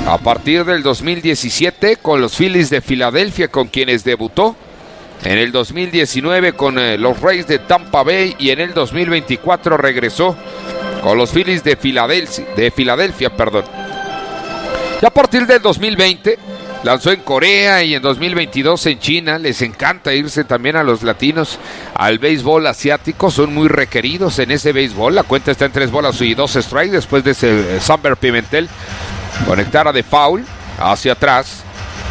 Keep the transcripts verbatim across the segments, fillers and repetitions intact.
a partir del dos mil diecisiete con los Phillies de Filadelfia, con quienes debutó. En el dos mil diecinueve con eh, los Rays de Tampa Bay y en el dos mil veinticuatro regresó con los Phillies de Filadelfia, de Filadelfia, perdón. Y a partir del dos mil veinte lanzó en Corea y en dos mil veintidós en China. Les encanta irse también a los latinos al béisbol asiático, son muy requeridos en ese béisbol. La cuenta está en tres bolas y dos strikes después de ese eh, Samber Pimentel conectara de foul hacia atrás.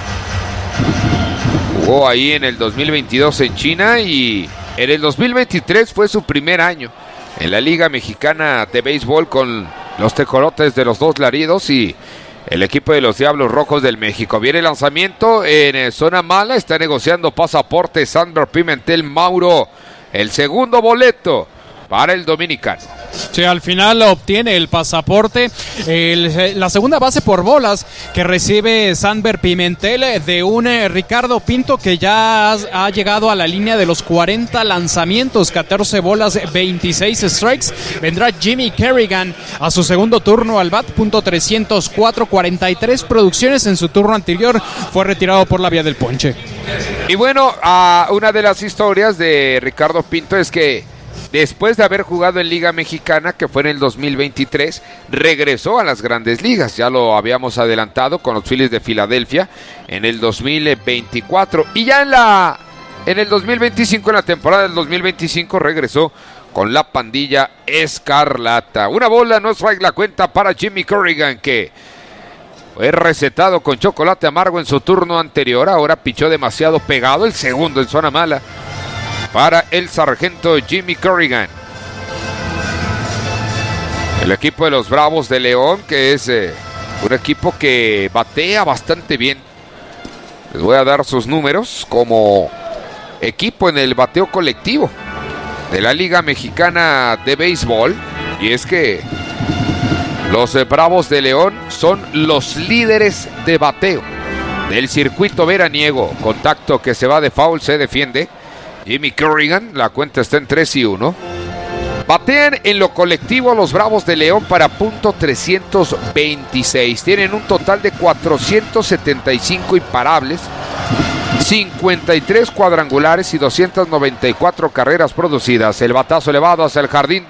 Jugó ahí en el dos mil veintidós en China y en el dos mil veintitrés fue su primer año en la Liga Mexicana de Béisbol con los Tecolotes de los Dos Laredos y el equipo de los Diablos Rojos del México. Viene el lanzamiento en eh, zona mala, está negociando pasaporte Samber Pimentel Mauro, el segundo boleto para el dominicano. Sí, al final obtiene el pasaporte, el, la segunda base por bolas que recibe Samber Pimentel de un eh, Ricardo Pinto que ya ha, ha llegado a la línea de los cuarenta lanzamientos, catorce bolas, veintiséis strikes. Vendrá Jimmy Kerrigan a su segundo turno al bat, punto trescientos cuatro, cuarenta y tres producciones en su turno anterior, fue retirado por la vía del ponche. Y bueno, uh, una de las historias de Ricardo Pinto es que después de haber jugado en Liga Mexicana, que fue en el dos mil veintitrés, regresó a las Grandes Ligas. Ya lo habíamos adelantado con los Phillies de Filadelfia en el dos mil veinticuatro. Y ya en la en el dos mil veinticinco, en la temporada del dos mil veinticinco, regresó con la pandilla escarlata. Una bola, no strike la cuenta para Jimmy Kerrigan, que fue recetado con chocolate amargo en su turno anterior. Ahora pichó demasiado pegado, el segundo en zona mala para el sargento Jimmy Kerrigan. El equipo de los Bravos de León, que es eh, un equipo que batea bastante bien. Les voy a dar sus números como equipo en el bateo colectivo de la Liga Mexicana de Béisbol. Y es que los eh, Bravos de León son los líderes de bateo del circuito veraniego. Contacto que se va de foul, se defiende Jimmy Kerrigan, la cuenta está en tres y uno. Batean en lo colectivo los Bravos de León para punto trescientos veintiséis. Tienen un total de cuatrocientos setenta y cinco imparables, cincuenta y tres cuadrangulares y doscientas noventa y cuatro carreras producidas. El batazo elevado hacia el jardín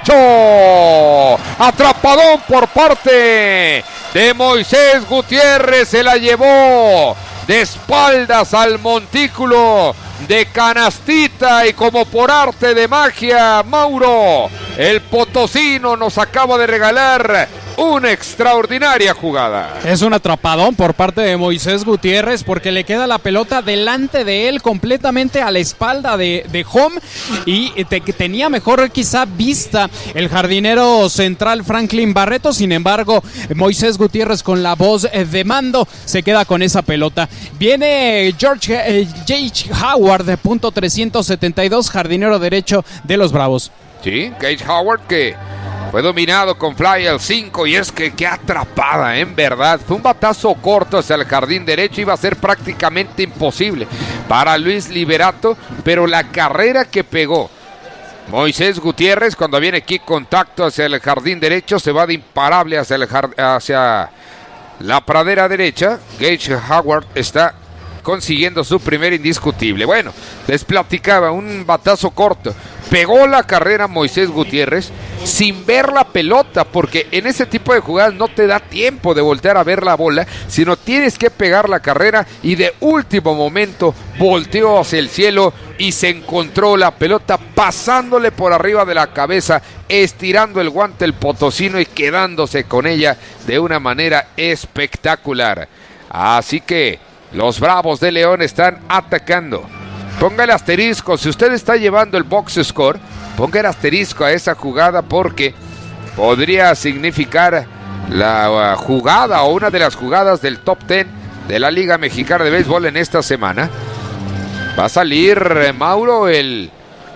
derecho. Atrapadón por parte de Moisés Gutiérrez. Se la llevó de espaldas al montículo de canastita y como por arte de magia, Mauro, el potosino, nos acaba de regalar una extraordinaria jugada. Es un atrapadón por parte de Moisés Gutiérrez porque le queda la pelota delante de él, completamente a la espalda de, de home, y te, tenía mejor quizá vista el jardinero central Franklin Barreto. Sin embargo, Moisés Gutiérrez, con la voz de mando, se queda con esa pelota. Viene George eh, Gage Howard de punto trescientos setenta y dos, jardinero derecho de los Bravos. Sí, Gage Howard, que fue dominado con fly al cinco, y es que qué atrapada, en verdad. Fue un batazo corto hacia el jardín derecho, iba a ser prácticamente imposible para Luis Liberato, pero la carrera que pegó Moisés Gutiérrez cuando viene aquí contacto hacia el jardín derecho, se va de imparable hacia, el jard- hacia la pradera derecha. Gage Howard está consiguiendo su primer indiscutible. Bueno, les platicaba, un batazo corto. Pegó la carrera Moisés Gutiérrez sin ver la pelota, porque en ese tipo de jugadas no te da tiempo de voltear a ver la bola, sino tienes que pegar la carrera, y de último momento volteó hacia el cielo y se encontró la pelota pasándole por arriba de la cabeza, estirando el guante el potosino y quedándose con ella de una manera espectacular. Así que los Bravos de León están atacando. Ponga el asterisco, si usted está llevando el box score, ponga el asterisco a esa jugada, porque podría significar la jugada o una de las jugadas del top diez de la Liga Mexicana de Béisbol en esta semana. Va a salir, Mauro, el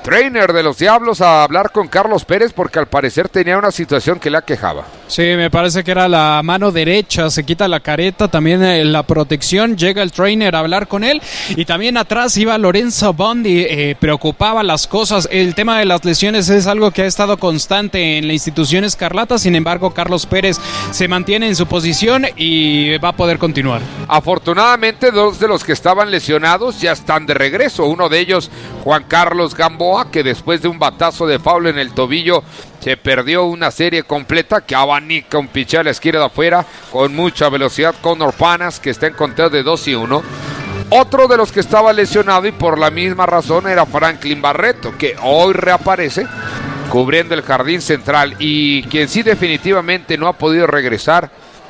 trainer de los Diablos a hablar con Carlos Pérez porque al parecer tenía una situación que le aquejaba. Sí, me parece que era la mano derecha, se quita la careta, también eh, la protección, llega el trainer a hablar con él y también atrás iba Lorenzo Bondi, eh, preocupaba las cosas. El tema de las lesiones es algo que ha estado constante en la institución escarlata, sin embargo Carlos Pérez se mantiene en su posición y va a poder continuar. Afortunadamente dos de los que estaban lesionados ya están de regreso, uno de ellos Juan Carlos Gamboa, que después de un batazo de foul en el tobillo se perdió una serie completa, que abanica un piché a la izquierda afuera con mucha velocidad. Connor Panas, que está en conteo de dos y uno. Otro de los que estaba lesionado y por la misma razón era Franklin Barreto, que hoy reaparece cubriendo el jardín central, y quien sí definitivamente no ha podido regresar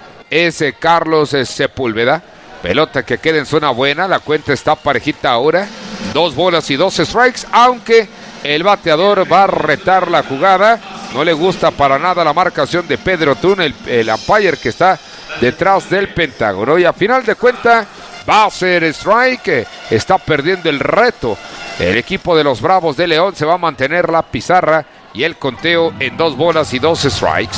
es Carlos Sepúlveda. Pelota que queda en zona buena, la cuenta está parejita ahora, dos bolas y dos strikes, aunque el bateador va a retar la jugada. No le gusta para nada la marcación de Pedro Tun, el, el umpire que está detrás del Pentágono. Y a final de cuentas va a ser strike. Está perdiendo el reto. El equipo de los Bravos de León se va a mantener la pizarra y el conteo en dos bolas y dos strikes.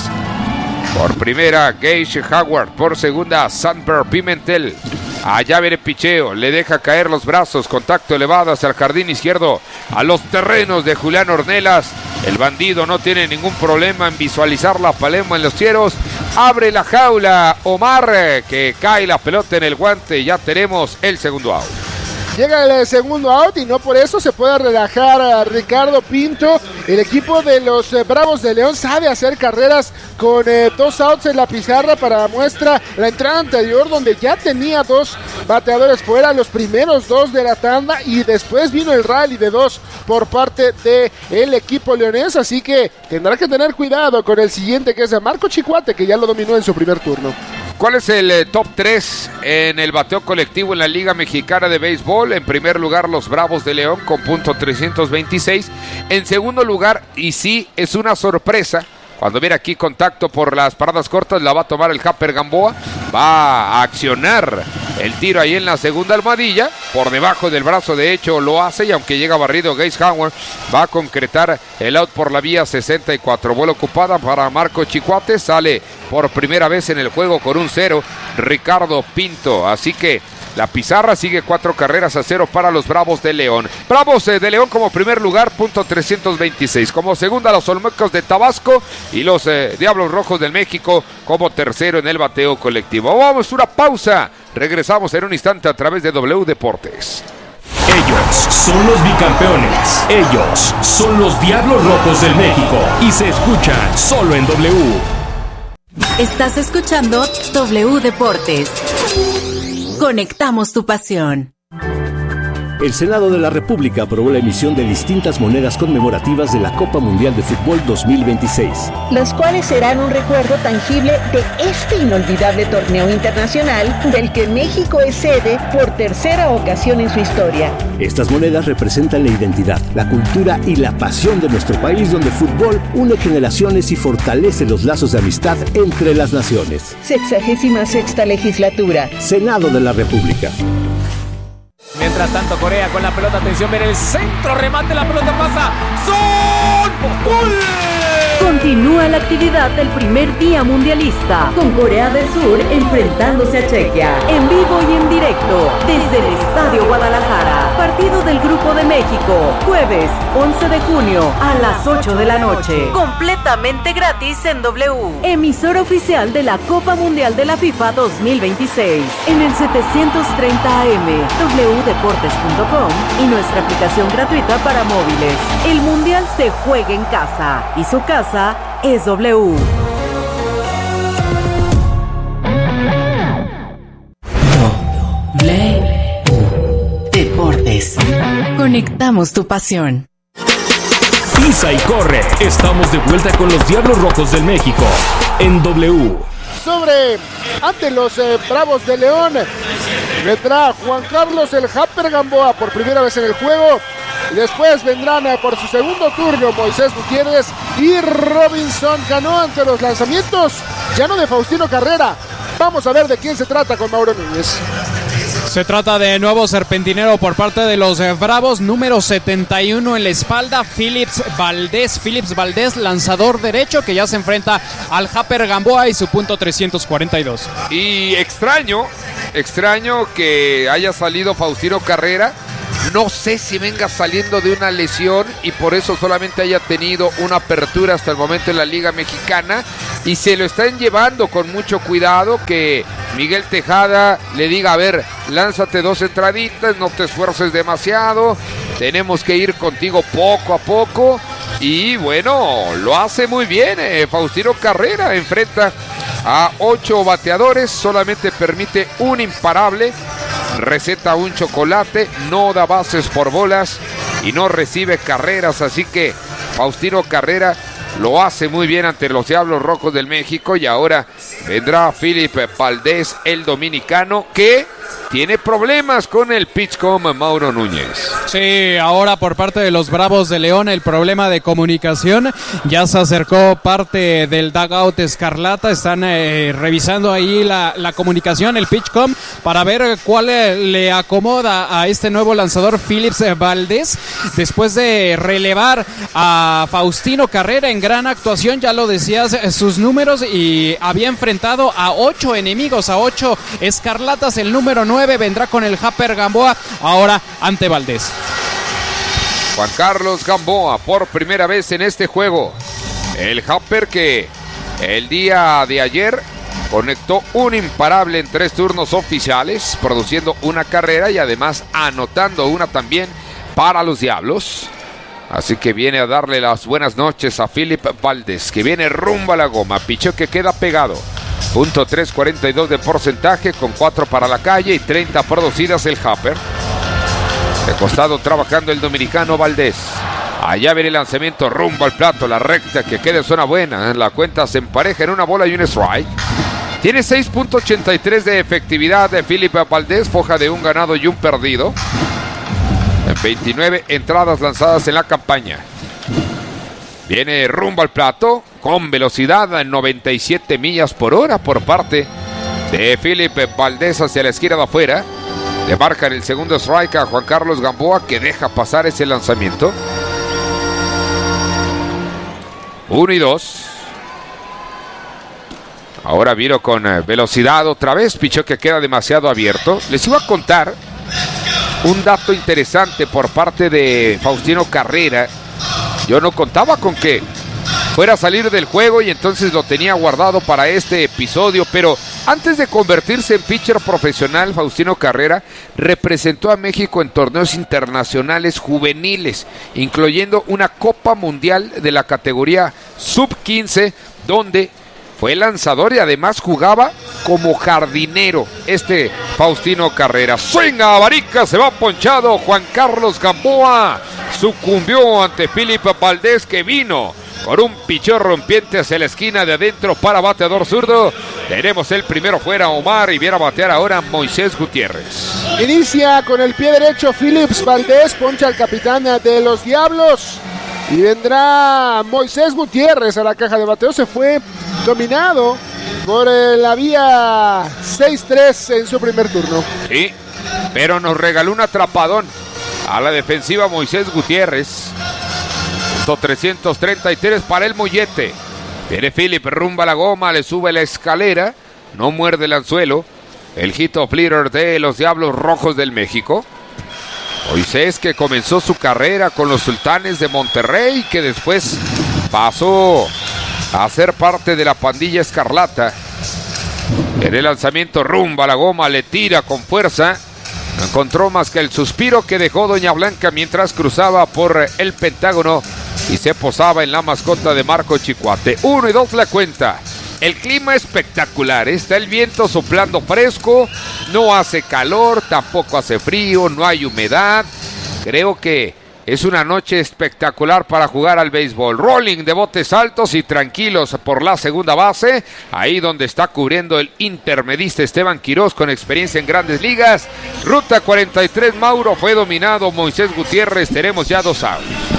Por primera, Gage Howard. Por segunda, Samper Pimentel. Allá viene picheo, le deja caer los brazos, contacto elevado hacia el jardín izquierdo, a los terrenos de Julián Ornelas. El bandido no tiene ningún problema en visualizar la palema en los cielos. Abre la jaula Omar, que cae la pelota en el guante. Ya tenemos el segundo out. Llega el segundo out y no por eso se puede relajar a Ricardo Pinto. El equipo de los eh, Bravos de León sabe hacer carreras con eh, dos outs en la pizarra. Para muestra la entrada anterior, donde ya tenía dos bateadores fuera, los primeros dos de la tanda, y después vino el rally de dos por parte del equipo leonés. Así que tendrá que tener cuidado con el siguiente, que es a Marco Chicuate, que ya lo dominó en su primer turno. ¿Cuál es el eh, top tres en el bateo colectivo en la Liga Mexicana de Béisbol? En primer lugar, los Bravos de León con punto trescientos veintiséis. En segundo lugar, y sí, es una sorpresa, cuando viene aquí contacto por las paradas cortas, la va a tomar el Happer Gamboa. Va a accionar el tiro ahí en la segunda almohadilla. Por debajo del brazo de hecho lo hace, y aunque llega barrido Gage Howard, va a concretar el out por la vía sesenta y cuatro. Bola ocupada para Marco Chicuate. Sale por primera vez en el juego con un cero Ricardo Pinto. Así que la pizarra sigue cuatro carreras a cero para los Bravos de León. Bravos de León como primer lugar, punto trescientos veintiséis. Como segunda, los Olmecas de Tabasco, y los eh, Diablos Rojos del México como tercero en el bateo colectivo. Vamos a una pausa. Regresamos en un instante a través de W Deportes. Ellos son los bicampeones. Ellos son los Diablos Rojos del México. Y se escuchan solo en W. Estás escuchando W Deportes. Conectamos tu pasión. El Senado de la República aprobó la emisión de distintas monedas conmemorativas de la Copa Mundial de Fútbol dos mil veintiséis. Las cuales serán un recuerdo tangible de este inolvidable torneo internacional del que México es sede por tercera ocasión en su historia. Estas monedas representan la identidad, la cultura y la pasión de nuestro país, donde el fútbol une generaciones y fortalece los lazos de amistad entre las naciones. Sexagésima sexta legislatura. Senado de la República. Mientras tanto, Corea con la pelota, atención, viene el centro, remate, la pelota pasa, ¡son! ¡Gol! Continúa la actividad del primer día mundialista, con Corea del Sur enfrentándose a Chequia, en vivo y en directo, desde el Estadio Guadalajara. Partido del Grupo de México, jueves once de junio a las ocho de la noche. Completamente gratis en W. Emisora oficial de la Copa Mundial de la FIFA dos mil veintiséis, en el setecientos treinta A M, w deportes punto com y nuestra aplicación gratuita para móviles. El Mundial se juega en casa y su casa es W. W Deportes. Conectamos tu pasión. Pisa y corre. Estamos de vuelta con los Diablos Rojos del México en W. Sobre ante los eh, Bravos de León vendrá Juan Carlos el Happer Gamboa por primera vez en el juego, y después vendrán eh, por su segundo turno Moisés Gutiérrez y Robinson Cano. Ante los lanzamientos ya no de Faustino Carrera. Vamos a ver de quién se trata con Mauro Núñez. Se trata de nuevo serpentinero por parte de los eh, Bravos, número setenta y uno en la espalda, Phillips Valdés, Phillips Valdés, lanzador derecho, que ya se enfrenta al Japper Gamboa y su punto trescientos cuarenta y dos. Y extraño, extraño que haya salido Faustino Carrera. No sé si venga saliendo de una lesión y por eso solamente haya tenido una apertura hasta el momento en la Liga Mexicana, y se lo están llevando con mucho cuidado, que Miguel Tejada le diga, a ver, lánzate dos entraditas, no te esfuerces demasiado, tenemos que ir contigo poco a poco. Y bueno, lo hace muy bien eh, Faustino Carrera, enfrenta a ocho bateadores, solamente permite un imparable, receta un chocolate, no da bases por bolas y no recibe carreras, así que Faustino Carrera lo hace muy bien ante los Diablos Rojos del México. Y ahora vendrá Philip Valdés, el dominicano, que tiene problemas con el pitchcom Mauro Núñez. Sí, ahora por parte de los Bravos de León el problema de comunicación. Ya se acercó parte del dugout escarlata. Están eh, revisando ahí la, la comunicación, el pitchcom, para ver cuál eh, le acomoda a este nuevo lanzador Phillips Valdés. Después de relevar a Faustino Carrera en gran actuación, ya lo decías, eh, sus números, y había enfrentado a ocho enemigos, a ocho escarlatas. El número nueve vendrá con el Japper Gamboa, ahora ante Valdés. Juan Carlos Gamboa por primera vez en este juego. El Japper que el día de ayer conectó un imparable en tres turnos oficiales, produciendo una carrera y además anotando una también para los Diablos. Así que viene a darle las buenas noches a Philip Valdés, que viene rumbo a la goma. Pichó que queda pegado. punto trescientos cuarenta y dos de porcentaje, con cuatro para la calle y treinta producidas el Japper. De costado trabajando el dominicano Valdés. Allá viene el lanzamiento rumbo al plato, la recta que queda en zona buena. La cuenta se empareja en una bola y un strike. Tiene seis punto ochenta y tres de efectividad de Philip Valdés, foja de un ganado y un perdido. veintinueve entradas lanzadas en la campaña. Viene rumbo al plato con velocidad a noventa y siete millas por hora por parte de Philip Valdés hacia la esquina de afuera. Le marcan el segundo strike a Juan Carlos Gamboa, que deja pasar ese lanzamiento. Uno y dos. Ahora vino con velocidad otra vez. Pichó que queda demasiado abierto. Les iba a contar un dato interesante por parte de Faustino Carrera. Yo no contaba con que fuera a salir del juego y entonces lo tenía guardado para este episodio, pero antes de convertirse en pitcher profesional, Faustino Carrera representó a México en torneos internacionales juveniles, incluyendo una Copa Mundial de la categoría sub quince, donde fue lanzador y además jugaba como jardinero este Faustino Carrera. Swinga, Barica, se va ponchado. Juan Carlos Gamboa sucumbió ante Philip Valdés, que vino con un pichón rompiente hacia la esquina de adentro para bateador zurdo. Tenemos el primero fuera, Omar, y viene a batear ahora Moisés Gutiérrez. Inicia con el pie derecho Phillips Valdés, poncha al capitán de los Diablos. Y vendrá Moisés Gutiérrez a la caja de bateo. Se fue dominado por eh, la vía seis tres en su primer turno. Sí, pero nos regaló un atrapadón a la defensiva Moisés Gutiérrez. Punto trescientos treinta y tres para el mollete. Viene Philip, rumba la goma, le sube la escalera. No muerde el anzuelo. El hit of leader de los Diablos Rojos del México. Moisés, que comenzó su carrera con los Sultanes de Monterrey, que después pasó a ser parte de la pandilla escarlata. En el lanzamiento rumba a la goma, le tira con fuerza. No encontró más que el suspiro que dejó Doña Blanca mientras cruzaba por el Pentágono y se posaba en la mascota de Marco Chicuate. Uno y dos la cuenta. El clima espectacular, está el viento soplando fresco, no hace calor, tampoco hace frío, no hay humedad. Creo que es una noche espectacular para jugar al béisbol. Rolling de botes altos y tranquilos por la segunda base, ahí donde está cubriendo el intermedista Esteban Quirós con experiencia en grandes ligas. Ruta cuarenta y tres, Mauro, fue dominado Moisés Gutiérrez, tenemos ya dos outs.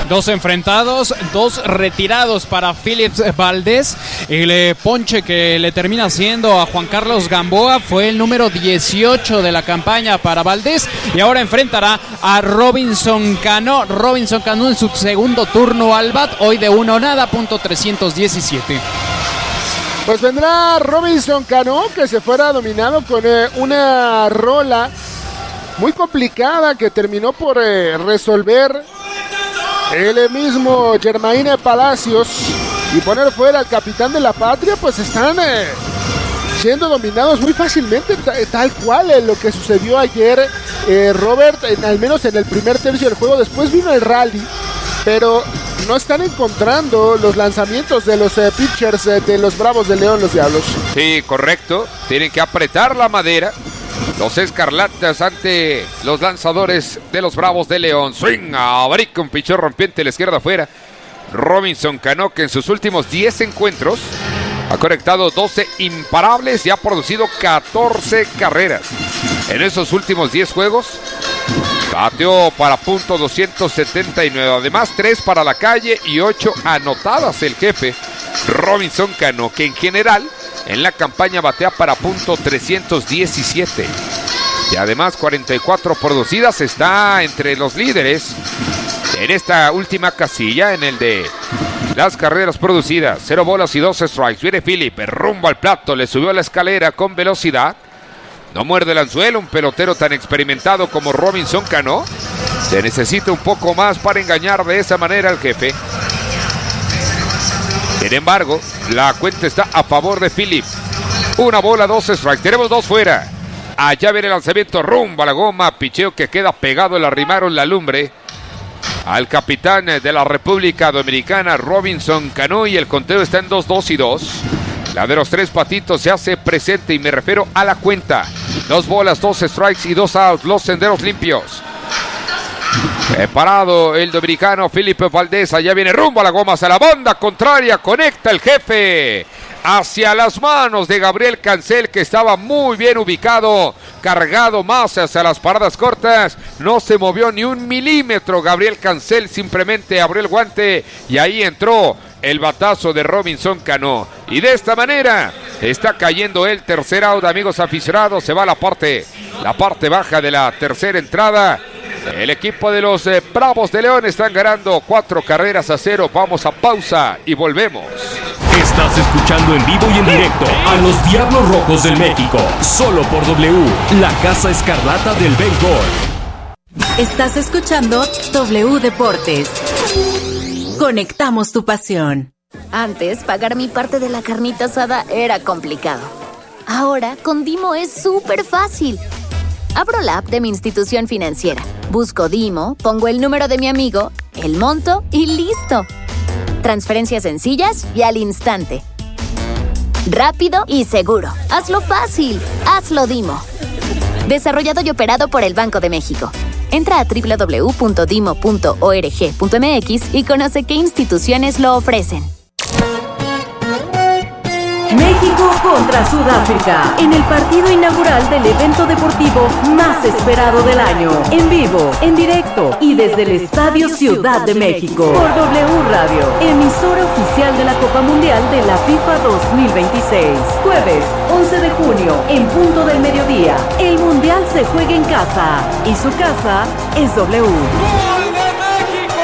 Dos enfrentados, dos retirados para Phillips Valdés. El eh, ponche que le termina haciendo a Juan Carlos Gamboa fue el número dieciocho de la campaña para Valdés. Y ahora enfrentará a Robinson Cano. Robinson Cano en su segundo turno al bat, hoy de uno nada, punto trescientos diecisiete. Pues vendrá Robinson Cano, que se fuera dominado con eh, una rola muy complicada que terminó por eh, resolver el mismo Germain Palacios y poner fuera al capitán de la patria. Pues están eh, siendo dominados muy fácilmente, t- tal cual eh, lo que sucedió ayer, eh, Robert, en, al menos en el primer tercio del juego. Después vino el rally, pero no están encontrando los lanzamientos de los eh, pitchers eh, de los Bravos de León, los Diablos. Sí, correcto, tienen que apretar la madera los Escarlatas ante los lanzadores de los Bravos de León. Swing, abrica un pichón rompiente a la izquierda afuera. Robinson Cano, que en sus últimos diez encuentros ha conectado doce imparables y ha producido catorce carreras. En esos últimos diez juegos bateó para punto doscientos setenta y nueve. Además, tres para la calle y ocho anotadas el jefe Robinson Cano, que en general en la campaña batea para punto trescientos diecisiete. Y además cuarenta y cuatro producidas. Está entre los líderes en esta última casilla, en el de las carreras producidas. Cero bolas y dos strikes. Viene Philip, rumbo al plato, le subió a la escalera con velocidad. No muerde el anzuelo, un pelotero tan experimentado como Robinson Cano. Se necesita un poco más para engañar de esa manera al jefe. Sin embargo, la cuenta está a favor de Philip. Una bola, dos strikes. Tenemos dos fuera. Allá viene el lanzamiento rumbo a la goma. Picheo que queda pegado. Le arrimaron la lumbre al capitán de la República Dominicana, Robinson Cano. Y el conteo está en dos, dos y dos. La de los tres patitos se hace presente y me refiero a la cuenta. Dos bolas, dos strikes y dos outs. Los senderos limpios. Preparado el dominicano Felipe Valdés. Allá viene rumbo a la goma, hacia la banda contraria. Conecta el jefe hacia las manos de Gabriel Cancel, que estaba muy bien ubicado, cargado más hacia las paradas cortas. No se movió ni un milímetro Gabriel Cancel, simplemente abrió el guante y ahí entró el batazo de Robinson Cano. Y de esta manera está cayendo el tercer out, amigos aficionados. Se va a la parte, la parte baja de la tercera entrada. El equipo de los eh, Bravos de León están ganando cuatro carreras a cero. Vamos a pausa y volvemos. Estás escuchando en vivo y en directo a los Diablos Rojos del México, solo por W, la Casa Escarlata del béisbol. Estás escuchando W Deportes. Conectamos tu pasión. Antes, pagar mi parte de la carnita asada era complicado. Ahora, con Dimo es súper fácil. Abro la app de mi institución financiera, busco Dimo, pongo el número de mi amigo, el monto y listo. Transferencias sencillas y al instante. Rápido y seguro. Hazlo fácil. Hazlo Dimo. Desarrollado y operado por el Banco de México. Entra a doble u doble u doble u punto dimo punto org punto m x y conoce qué instituciones lo ofrecen. México contra Sudáfrica, en el partido inaugural del evento deportivo más esperado del año. En vivo, en directo y desde el Estadio Ciudad de México. Por W Radio, emisora oficial de la Copa Mundial de la FIFA dos mil veintiséis. Jueves, once de junio, en punto del mediodía. El Mundial se juega en casa y su casa es W. ¡Gol de México!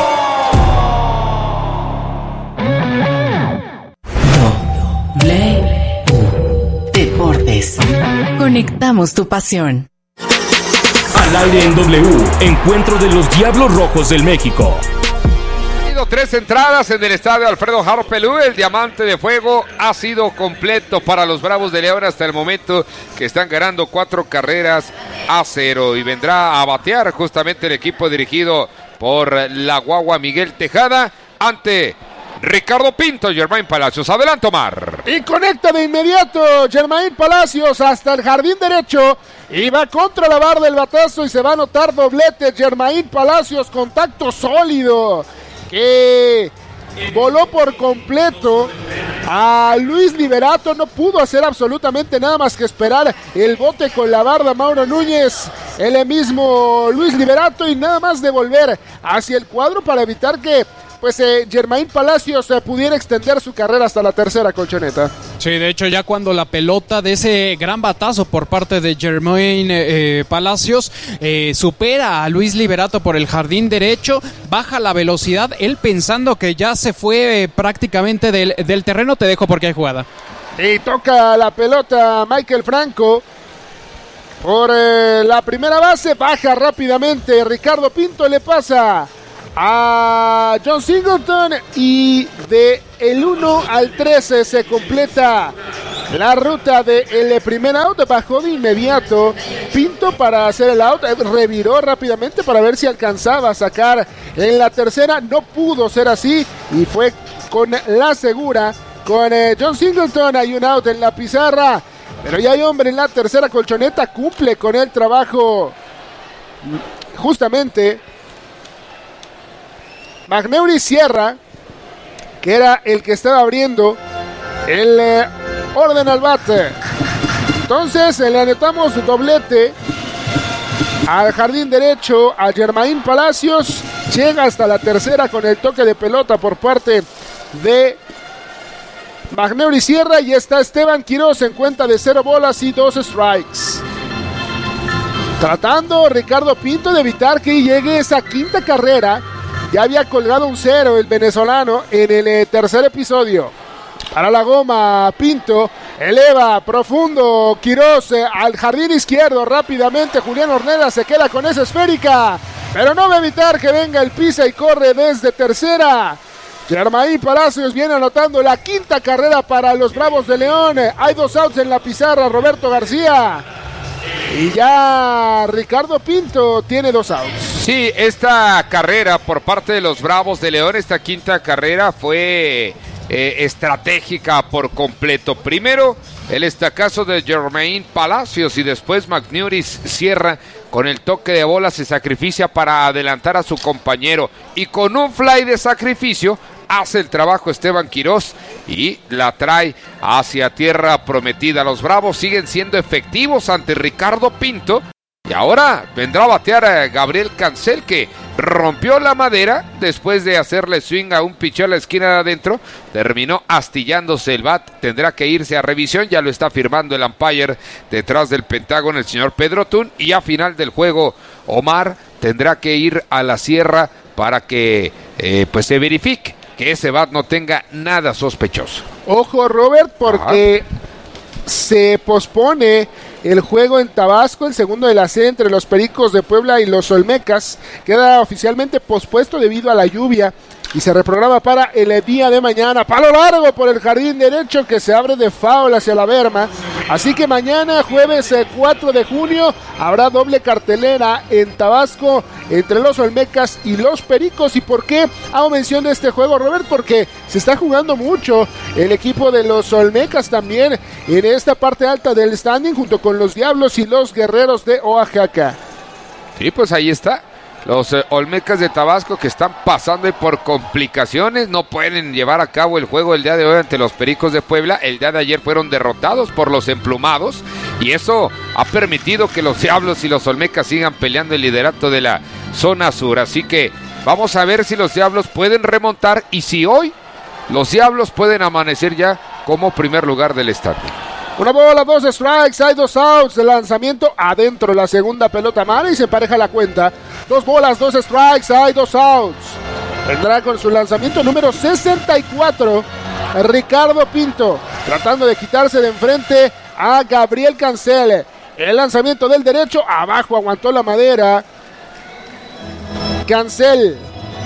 Deportes. Conectamos tu pasión. Al aire en W, encuentro de los Diablos Rojos del México. Tres entradas en el estadio Alfredo Harpelú. El diamante de fuego ha sido completo para los Bravos de León hasta el momento, que están ganando cuatro carreras a cero. Y vendrá a batear justamente el equipo dirigido por la guagua Miguel Tejada ante Ricardo Pinto. Germain Palacios. Adelante, Omar. Y conecta de inmediato Germain Palacios hasta el jardín derecho. Y va contra la barra del batazo y se va a anotar doblete. Germain Palacios, contacto sólido que voló por completo a Luis Liberato, no pudo hacer absolutamente nada más que esperar el bote con la barda Mauro Núñez, el mismo Luis Liberato, y nada más de volver hacia el cuadro para evitar que pues eh, Jermaine Palacios eh, pudiera extender su carrera hasta la tercera colchoneta. Sí, de hecho ya cuando la pelota de ese gran batazo por parte de Jermaine eh, Palacios eh, supera a Luis Liberato por el jardín derecho, baja la velocidad, él pensando que ya se fue eh, prácticamente del, del terreno. Te dejo porque hay jugada. Y toca la pelota Michael Franco por eh, la primera base, baja rápidamente, Ricardo Pinto le pasa a John Singleton y de el uno al trece se completa la ruta del primer out. Bajó de inmediato Pinto para hacer el out, reviró rápidamente para ver si alcanzaba a sacar en la tercera, no pudo ser así y fue con la segura con eh, John Singleton. Hay un out en la pizarra, pero ya hay hombre en la tercera colchoneta, cumple con el trabajo justamente Magneuri Sierra, que era el que estaba abriendo el eh, orden al bate. Entonces le anotamos doblete al jardín derecho a Jermaine Palacios. Llega hasta la tercera con el toque de pelota por parte de Magneuri Sierra y está Esteban Quiroz en cuenta de cero bolas y dos strikes. Tratando Ricardo Pinto de evitar que llegue esa quinta carrera. Ya había colgado un cero el venezolano en el eh, tercer episodio. Para la goma, Pinto eleva profundo, Quiroz eh, al jardín izquierdo rápidamente. Julián Ornella se queda con esa esférica, pero no va a evitar que venga el pisa y corre desde tercera. Jermaine Palacios viene anotando la quinta carrera para los Bravos de León. Hay dos outs en la pizarra, Roberto García. Y ya Ricardo Pinto tiene dos outs. Sí, esta carrera por parte de los Bravos de León, esta quinta carrera fue eh, estratégica por completo. Primero, el estacazo de Jermaine Palacios y después Magneuri Sierra con el toque de bola se sacrifica para adelantar a su compañero. Y con un fly de sacrificio hace el trabajo Esteban Quiroz y la trae hacia tierra prometida. Los Bravos siguen siendo efectivos ante Ricardo Pinto. Y ahora vendrá a batear a Gabriel Cancel, que rompió la madera después de hacerle swing a un pitcher a la esquina de adentro. Terminó astillándose el bat. Tendrá que irse a revisión. Ya lo está firmando el umpire detrás del Pentágono, el señor Pedro Tun. Y a final del juego, Omar tendrá que ir a la sierra para que eh, pues se verifique que ese bat no tenga nada sospechoso. Ojo, Robert, porque Ajá. se pospone el juego en Tabasco, el segundo de la serie entre los Pericos de Puebla y los Olmecas. Queda oficialmente pospuesto debido a la lluvia y se reprograma para el día de mañana. Palo largo por el jardín derecho que se abre de foul hacia la berma. Así que mañana, jueves cuatro de junio, habrá doble cartelera en Tabasco entre los Olmecas y los Pericos. ¿Y por qué hago mención de este juego, Robert? Porque se está jugando mucho el equipo de los Olmecas también en esta parte alta del standing junto con los Diablos y los Guerreros de Oaxaca. Sí, pues ahí está. Los eh, Olmecas de Tabasco que están pasando por complicaciones, no pueden llevar a cabo el juego el día de hoy ante los Pericos de Puebla. El día de ayer fueron derrotados por los Emplumados y eso ha permitido que los Diablos y los Olmecas sigan peleando el liderato de la zona sur. Así que vamos a ver si los Diablos pueden remontar y si hoy los Diablos pueden amanecer ya como primer lugar del estadio. Una bola, dos strikes, hay dos outs, el lanzamiento adentro, la segunda pelota mala y se empareja la cuenta. Dos bolas, dos strikes, hay dos outs. Vendrá con su lanzamiento número sesenta y cuatro, Ricardo Pinto, tratando de quitarse de enfrente a Gabriel Cancel. El lanzamiento del derecho, abajo aguantó la madera Cancel.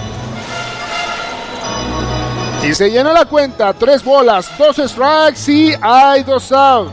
Y se llena la cuenta, tres bolas, dos strikes y hay dos outs.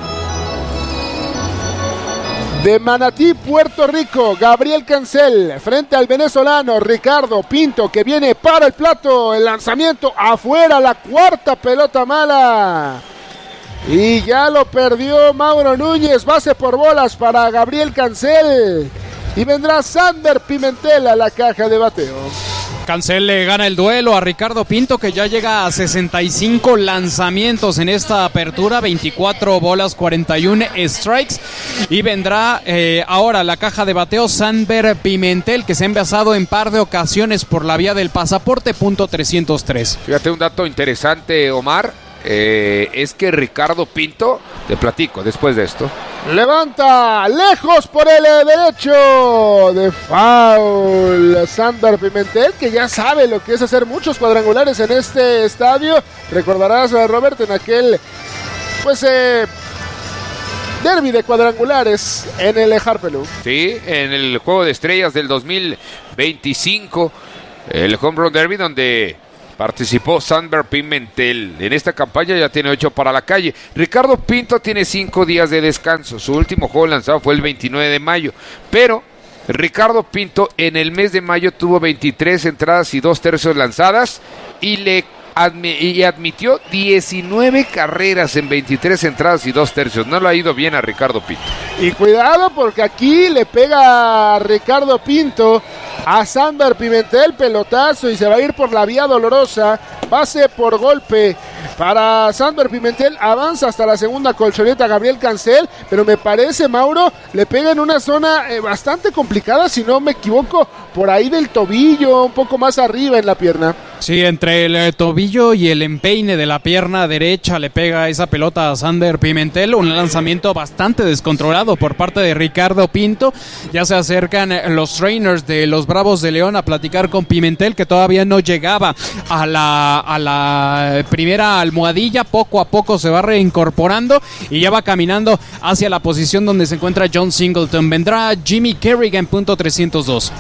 De Manatí, Puerto Rico, Gabriel Cancel frente al venezolano Ricardo Pinto, que viene para el plato. El lanzamiento afuera, la cuarta pelota mala. Y ya lo perdió Mauro Núñez, base por bolas para Gabriel Cancel. Y vendrá Sander Pimentel a la caja de bateo. Cancel le gana el duelo a Ricardo Pinto, que ya llega a sesenta y cinco lanzamientos en esta apertura, veinticuatro bolas, cuarenta y uno strikes. Y vendrá eh, ahora la caja de bateo Sanber Pimentel, que se ha envasado en par de ocasiones por la vía del pasaporte, punto trescientos tres. Fíjate un dato interesante, Omar, eh, es que Ricardo Pinto, te platico después de esto, levanta lejos por el derecho de foul Sanber Pimentel, que ya sabe lo que es hacer muchos cuadrangulares en este estadio. Recordarás, Robert, en aquel pues eh, derbi de cuadrangulares en el Harpelú. Sí, en el Juego de Estrellas del dos mil veinticinco, el Home Run Derby, donde participó Sanber Pimentel. En esta campaña ya tiene ocho para la calle. Ricardo Pinto tiene cinco días de descanso. Su último juego lanzado fue el veintinueve de mayo. Pero Ricardo Pinto en el mes de mayo tuvo veintitrés entradas y dos tercios lanzadas y le admi- y admitió diecinueve carreras en veintitrés entradas y dos tercios. No le ha ido bien a Ricardo Pinto. Y cuidado, porque aquí le pega a Ricardo Pinto a Sanber Pimentel, pelotazo, y se va a ir por la vía dolorosa. Pase por golpe para Sanber Pimentel, avanza hasta la segunda colchoneta Gabriel Cancel, pero me parece, Mauro, le pega en una zona eh, bastante complicada, si no me equivoco, por ahí del tobillo, un poco más arriba en la pierna. Sí, entre el eh, tobillo y el empeine de la pierna derecha le pega esa pelota a Sanber Pimentel, un lanzamiento bastante descontrolado por parte de Ricardo Pinto. Ya se acercan eh, los trainers de los Bravos de León a platicar con Pimentel, que todavía no llegaba a la, a la primera almohadilla. Poco a poco se va reincorporando y ya va caminando hacia la posición donde se encuentra John Singleton. Vendrá Jimmy Kerrigan, punto trescientos dos.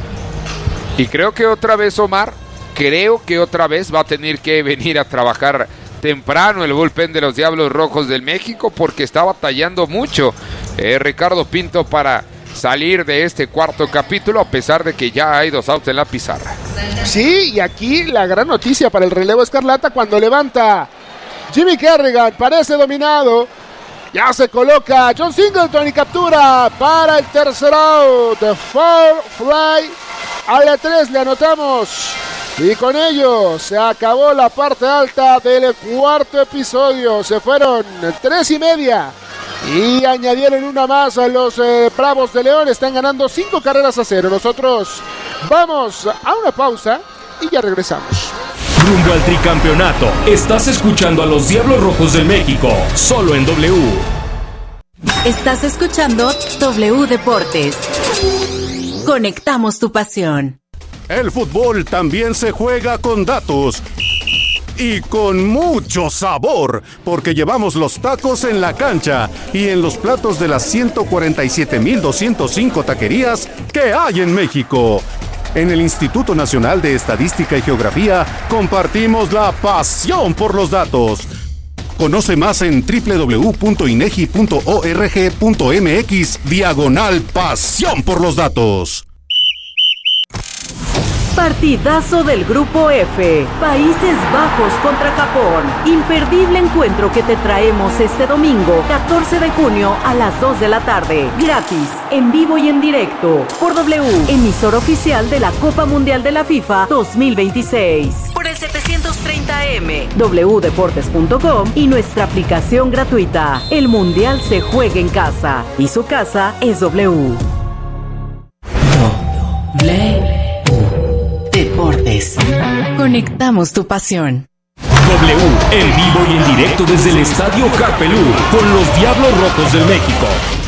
Y creo que otra vez, Omar, creo que otra vez va a tener que venir a trabajar temprano el bullpen de los Diablos Rojos del México, porque está batallando mucho eh, Ricardo Pinto para salir de este cuarto capítulo, a pesar de que ya hay dos outs en la pizarra. Sí, y aquí la gran noticia para el relevo escarlata, cuando levanta Jimmy Kerrigan, parece dominado, ya se coloca John Singleton y captura para el tercer out, foul fly, a la tres le anotamos. Y con ello se acabó la parte alta del cuarto episodio. Se fueron tres y media y añadieron una más a los eh, Bravos de León. Están ganando cinco carreras a cero. Nosotros vamos a una pausa y ya regresamos. Rumbo al tricampeonato. Estás escuchando a los Diablos Rojos del México, solo en W. Estás escuchando W Deportes. Conectamos tu pasión. El fútbol también se juega con datos y con mucho sabor, porque llevamos los tacos en la cancha y en los platos de las ciento cuarenta y siete mil doscientos cinco taquerías que hay en México. En el Instituto Nacional de Estadística y Geografía compartimos la pasión por los datos. Conoce más en doble u doble u doble u punto inegi punto org punto mx diagonal pasión por los datos. Partidazo del Grupo F, Países Bajos contra Japón. Imperdible encuentro que te traemos este domingo, catorce de junio a las dos de la tarde. Gratis, en vivo y en directo, por W, emisor oficial de la Copa Mundial de la FIFA dos mil veintiséis. Por el setecientos treinta A M, w deportes punto com y nuestra aplicación gratuita. El Mundial se juega en casa y su casa es W. W Deportes. Conectamos tu pasión. W, en vivo y en directo desde el Estadio Harpelú, con los Diablos Rojos del México.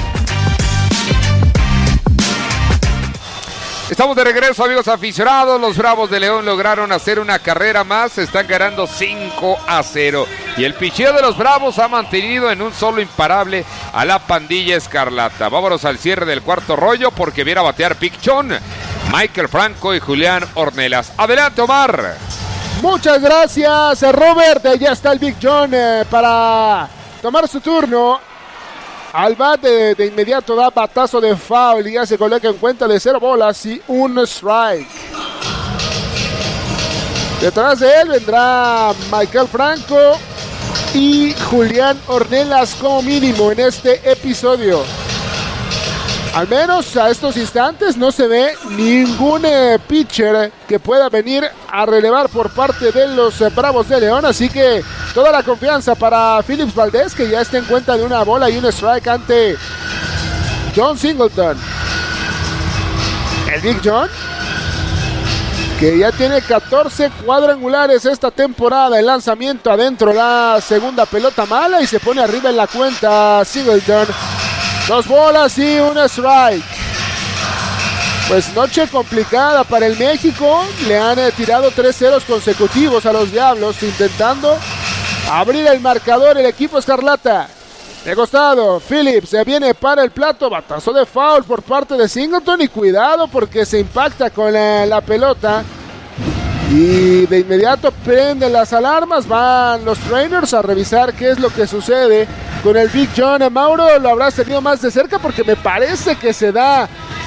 Estamos de regreso, amigos aficionados. Los Bravos de León lograron hacer una carrera más. Están ganando cinco a cero. Y el picheo de los Bravos ha mantenido en un solo imparable a la pandilla escarlata. Vámonos al cierre del cuarto rollo, porque viene a batear Pichón, Michael Franco y Julián Ornelas. Adelante, Omar. Muchas gracias, Robert. Ya está el Big John eh, para tomar su turno. Al bat de, de inmediato da batazo de foul y ya se coloca en cuenta de cero bolas y un strike. Detrás de él vendrá Michael Franco y Julián Ornelas como mínimo en este episodio. Al menos a estos instantes no se ve ningún eh, pitcher que pueda venir a relevar por parte de los eh, Bravos de León. Así que toda la confianza para Phillips Valdez, que ya está en cuenta de una bola y un strike ante John Singleton. El Big John, que ya tiene catorce cuadrangulares esta temporada. El lanzamiento adentro, la segunda pelota mala y se pone arriba en la cuenta Singleton. Dos bolas y un strike. Pues noche complicada para el México. Le han eh, tirado tres ceros consecutivos a los Diablos, intentando abrir el marcador el equipo escarlata. De costado, Phillips se viene para el plato. Batazo de foul por parte de Singleton. Y cuidado porque se impacta con la, la pelota. Y de inmediato prenden las alarmas. Van los trainers a revisar qué es lo que sucede con el Big John. Mauro, lo habrás tenido más de cerca porque me parece que se da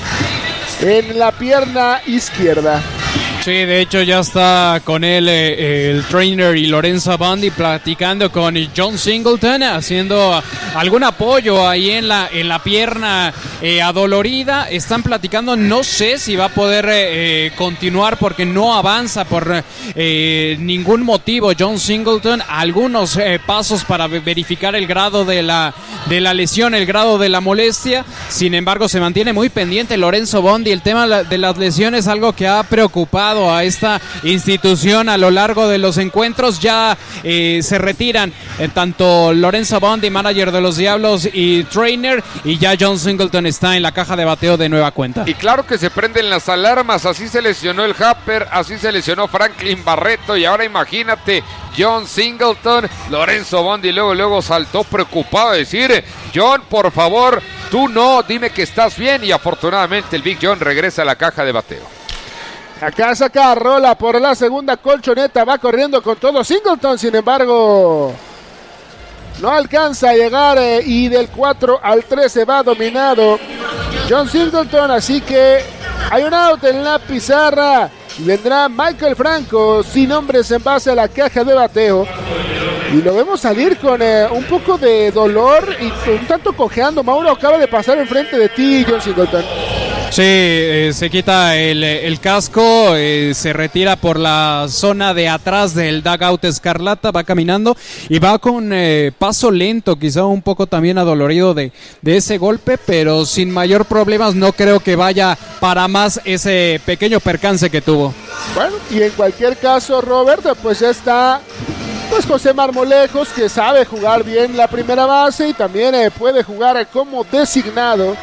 en la pierna izquierda. Sí, de hecho ya está con él eh, el trainer y Lorenzo Bondi platicando con John Singleton, haciendo algún apoyo ahí en la, en la pierna eh, adolorida. Están platicando, no sé si va a poder eh, continuar porque no avanza por eh, ningún motivo John Singleton. Algunos eh, pasos para verificar el grado de la, de la lesión, el grado de la molestia. Sin embargo, se mantiene muy pendiente Lorenzo Bondi. El tema de las lesiones es algo que ha preocupado a esta institución a lo largo de los encuentros. Ya eh, se retiran eh, tanto Lorenzo Bondi, manager de los Diablos, y trainer, y ya John Singleton está en la caja de bateo de nueva cuenta. Y claro que se prenden las alarmas. Así se lesionó el Happer, así se lesionó Franklin Barreto, y ahora imagínate John Singleton. Lorenzo Bondi luego luego saltó preocupado a decir: John, por favor, tú no, dime que estás bien. Y afortunadamente el Big John regresa a la caja de bateo. Acá saca rola por la segunda colchoneta, va corriendo con todo Singleton, sin embargo no alcanza a llegar eh, y del cuatro al trece va dominado John Singleton, así que hay un out en la pizarra y vendrá Michael Franco sin hombres en base a la caja de bateo. Y lo vemos salir con eh, un poco de dolor y un tanto cojeando. Mauro, acaba de pasar enfrente de ti John Singleton. Sí, eh, se quita el, el casco, eh, se retira por la zona de atrás del dugout escarlata, va caminando y va con eh, paso lento, quizá un poco también adolorido de, de ese golpe, pero sin mayor problemas. No creo que vaya para más ese pequeño percance que tuvo. Bueno, y en cualquier caso, Robert, pues ya está pues José Marmolejos, que sabe jugar bien la primera base y también eh, puede jugar como designado.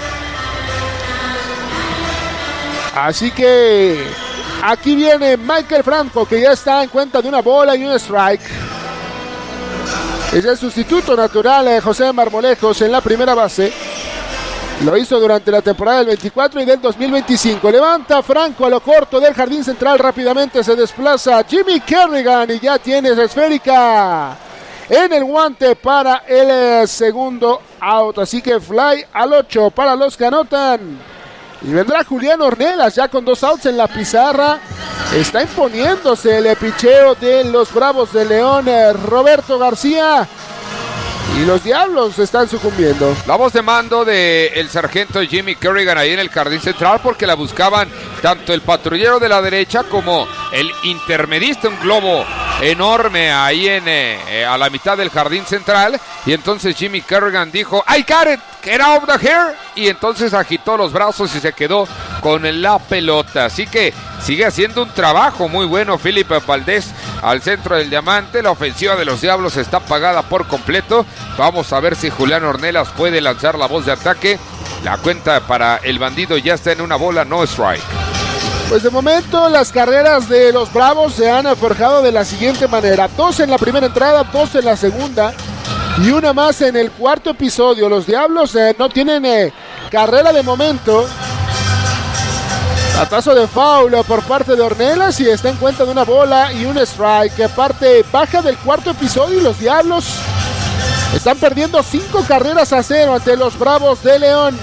Así que aquí viene Michael Franco, que ya está en cuenta de una bola y un strike. Es el sustituto natural de José Marmolejos en la primera base. Lo hizo durante la temporada del veinticuatro y del dos mil veinticinco. Levanta Franco a lo corto del jardín central. Rápidamente se desplaza Jimmy Kerrigan y ya tiene esa esférica en el guante para el segundo out. Así que fly al ocho para los que anotan. Y vendrá Julián Ornelas ya con dos outs en la pizarra. Está imponiéndose el picheo de los Bravos de León, Roberto García. Y los Diablos están sucumbiendo. La voz de mando del sargento Jimmy Kerrigan ahí en el jardín central, porque la buscaban tanto el patrullero de la derecha como el intermedista, un globo enorme ahí en eh, a la mitad del jardín central. Y entonces Jimmy Kerrigan dijo: I got it, get out of here. Y entonces agitó los brazos y se quedó con la pelota. Así que sigue haciendo un trabajo muy bueno Felipe Valdez al centro del diamante. La ofensiva de los Diablos está apagada por completo. Vamos a ver si Julián Ornelas puede lanzar la voz de ataque. La cuenta para el bandido ya está en una bola, no strike. Pues de momento las carreras de los Bravos se han forjado de la siguiente manera: dos en la primera entrada, dos en la segunda y una más en el cuarto episodio. Los Diablos eh, no tienen eh, carrera de momento. Batazo de foul por parte de Ornelas y está en cuenta de una bola y un strike. Parte baja del cuarto episodio y los Diablos están perdiendo cinco carreras a cero ante los Bravos de León.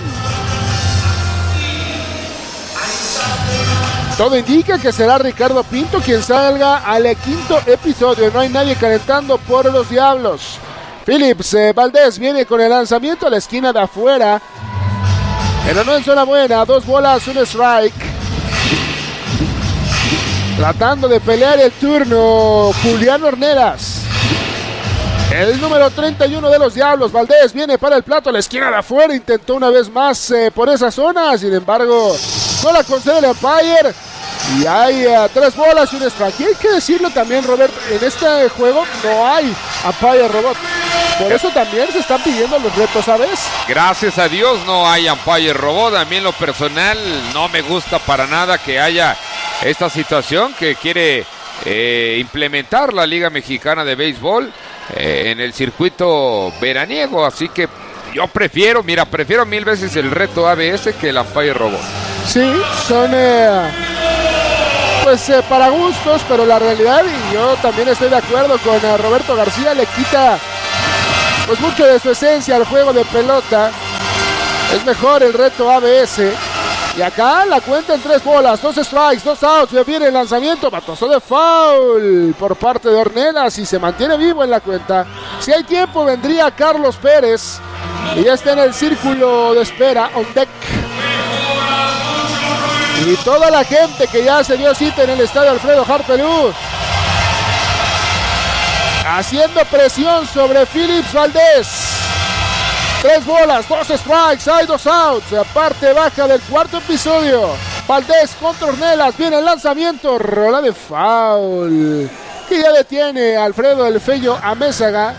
Todo indica que será Ricardo Pinto quien salga al quinto episodio. No hay nadie calentando por los Diablos. Phillips eh, Valdez viene con el lanzamiento a la esquina de afuera. Pero no en zona buena, dos bolas, un strike. Tratando de pelear el turno, Julián Ornelas. El número treinta y uno de los Diablos, Valdés, viene para el plato, a la esquina de afuera, intentó una vez más eh, por esa zona, sin embargo, no la concede el umpire. Y hay uh, tres bolas y un strike. Y hay que decirlo también, Roberto, en este juego no hay umpire robot. Por eso también se están pidiendo los retos, ¿sabes? Gracias a Dios no hay umpire robot. A mí en lo personal no me gusta para nada que haya esta situación que quiere eh, implementar la Liga Mexicana de Béisbol eh, en el circuito veraniego. Así que yo prefiero, mira, prefiero mil veces el reto A B S que el umpire robot. Sí, son... Eh... Pues eh, para gustos, pero la realidad, y yo también estoy de acuerdo con uh, Roberto García, le quita pues mucho de su esencia al juego de pelota. Es mejor el reto A B S. Y acá la cuenta en tres bolas, dos strikes, dos outs. Ya viene el lanzamiento, batazo de foul por parte de Ornelas y se mantiene vivo en la cuenta. Si hay tiempo vendría Carlos Pérez y ya está en el círculo de espera, on deck. Y toda la gente que ya se dio cita en el estadio Alfredo Harp Perú, haciendo presión sobre Phillips Valdés. Tres bolas, dos strikes, hay dos outs. Parte baja del cuarto episodio. Valdés contra Ornelas, viene el lanzamiento, rola de foul, que ya detiene a Alfredo El Fello Amézaga.